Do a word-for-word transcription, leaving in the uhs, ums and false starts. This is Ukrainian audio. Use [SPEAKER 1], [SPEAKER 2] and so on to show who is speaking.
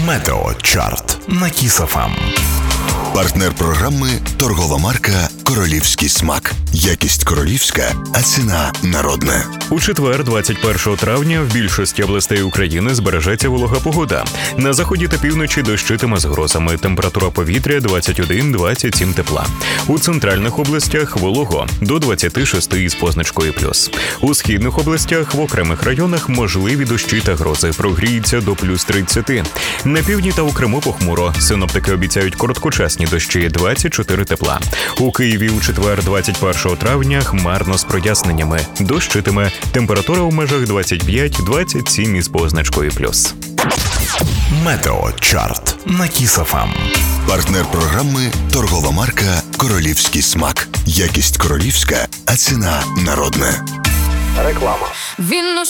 [SPEAKER 1] Метеочарт на Кіс еф ем.
[SPEAKER 2] Партнер програми – торгова марка «Королівський смак». Якість королівська, а ціна народна.
[SPEAKER 3] У четвер, двадцять першого травня, в більшості областей України збережеться волога погода. На заході та півночі дощитиме з грозами. Температура повітря двадцять один - двадцять сім тепла. У центральних областях волого до двадцять шість із позначкою плюс. У східних областях в окремих районах можливі дощі та грози. Прогріється до плюс тридцять. На півдні та у Криму похмуро. Синоптики обіцяють короткочасні дощі двадцять чотири тепла. У Києві у четвер, двадцять першого травня, хмарно з проясненнями. Дощитиме. Температура у межах двадцять п'ять - двадцять сім із позначкою плюс.
[SPEAKER 1] Метеочарт на Кіс еф ем.
[SPEAKER 2] Партнер програми – торгова марка «Королівський смак». Якість королівська, а ціна народна.
[SPEAKER 4] Реклама. Він